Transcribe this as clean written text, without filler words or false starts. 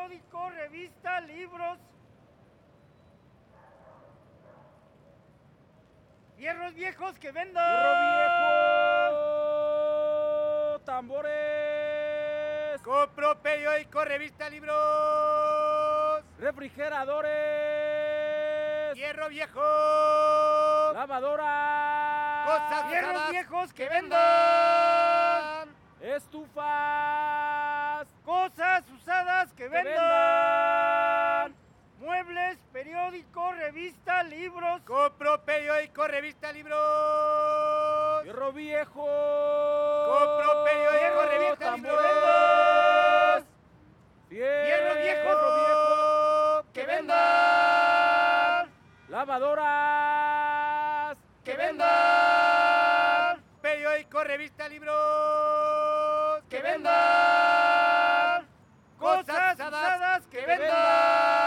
periódico, revista, libros. Hierros viejos que vendan. Hierro viejo, tambores, Compro periódico, revista, libros. refrigeradores, Hierro viejo. lavadoras, Cosas Hierros usadas viejos que vendan. estufas, Cosas usadas que que vendan. vendan. Muebles, periódico, revista, libros. Compro periódico, revista, libros. Hierro viejo, Compro periódico, revista, tambores, Hierro viejo. que vendan. Lavadoras, Que vendan. Periódico, revista, libros. Que vendan. Cosas usadas que vendan.